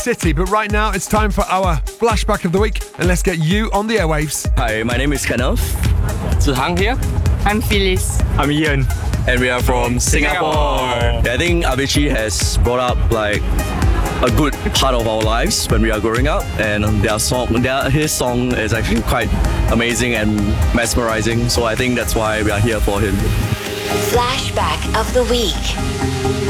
City, but right now it's time for our flashback of the week, and let's get you on the airwaves. Hi, my name is Kenneth. Zihang here. I'm Phyllis. I'm Ian. And we are from Singapore. I think Avicii has brought up like a good part of our lives when we are growing up, and his song is actually quite amazing and mesmerizing. So I think that's why we are here for him. Flashback of the week.